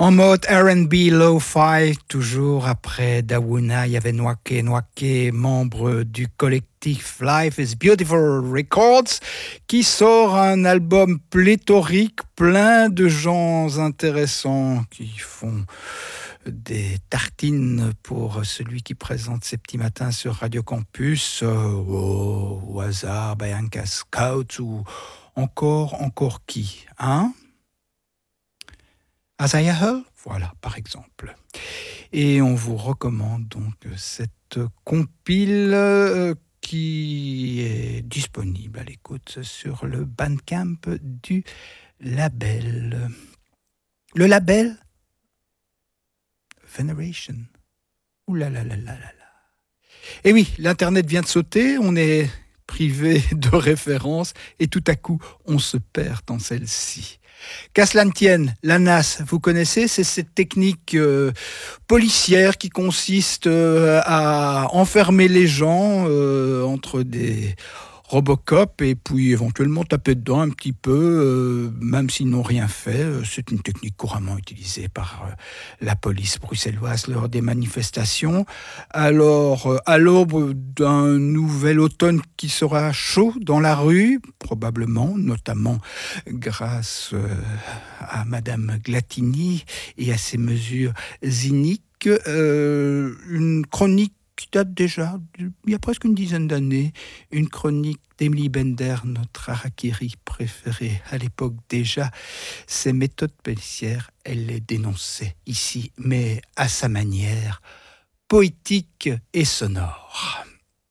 En mode R&B lo-fi, toujours après Dawuna, il y avait Nwake Nwake, membre du collectif Life is Beautiful Records, qui sort un album pléthorique, plein de gens intéressants qui font des tartines pour celui qui présente ces petits matins sur Radio Campus, au hasard, Bianca Scout ou encore qui, hein? Isaiah Hull, voilà, par exemple. Et on vous recommande donc cette compile qui est disponible à l'écoute sur le Bandcamp du label. Le label Veneration. Ouh là là là là là là. Et oui, l'Internet vient de sauter, on est privé de référence et tout à coup, on se perd dans celle-ci. Qu'à cela ne tienne, la NAS, vous connaissez, c'est cette technique policière qui consiste à enfermer les gens entre des Robocop et puis éventuellement taper dedans un petit peu, même s'ils n'ont rien fait. C'est une technique couramment utilisée par la police bruxelloise lors des manifestations. Alors, à l'aube d'un nouvel automne qui sera chaud dans la rue, probablement, notamment grâce à Madame Glatini et à ses mesures iniques, une chronique qui date déjà, il y a presque une dizaine d'années, une chronique d'Emily Bender, notre harakiri préférée à l'époque déjà. Ces méthodes policières, elle les dénonçait ici, mais à sa manière, poétique et sonore.